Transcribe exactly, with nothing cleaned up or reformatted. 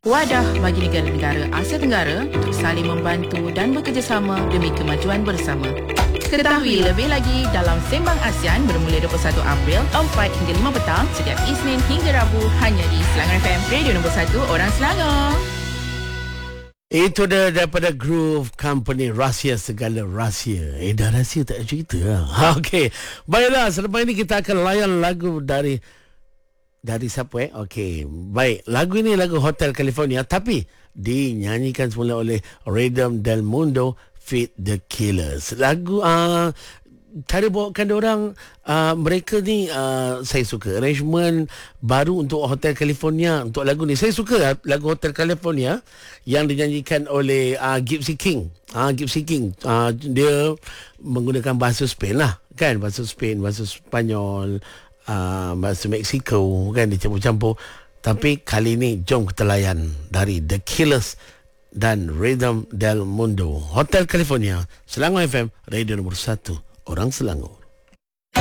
Wadah bagi negara-negara Asia Tenggara untuk saling membantu dan bekerjasama demi kemajuan bersama. Ketahui lebih lagi dalam Sembang ASEAN bermula dua puluh satu April empat hingga lima petang setiap Isnin hingga Rabu hanya di Selangor F M, radio nombor satu orang Selangor. Itu dah daripada Groove Company, Rahsia Segala Rahsia. Eh dah rahsia tak cerita lah. Okey, baiklah, selepas ini kita akan layan lagu dari Dari siapa eh? Okey, baik. Lagu ini lagu Hotel California, tapi dinyanyikan semula oleh Rhythm Del Mundo feat The Killers. Lagu uh, cara bawakan diorang, uh, mereka ni uh, saya suka arrangement baru untuk Hotel California untuk lagu ni. Saya suka lagu Hotel California yang dinyanyikan oleh uh, Gypsy King. Uh, Gypsy King uh, dia menggunakan bahasa Spain lah, kan, bahasa Spain, bahasa Spanyol, Uh, bahasa Mexico, kan, dicampur-campur. Tapi kali ni jom kita layan dari The Killers dan Rhythm Del Mundo, Hotel California, Selangor F M, radio nombor satu orang Selangor.